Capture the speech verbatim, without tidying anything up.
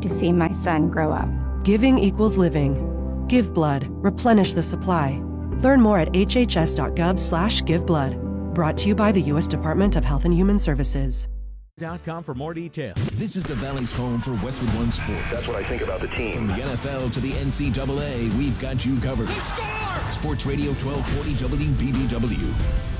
to see my son grow up. Giving equals living. Give blood. Replenish the supply. Learn more at h h s dot gov slash give blood. Brought to you by the U S Department of Health and Human Services. .com for more details. This is the Valley's home for Westwood One Sports. That's what I think about the team. From the N F L to the N C double A, we've got you covered. Sports Radio twelve forty W B B W.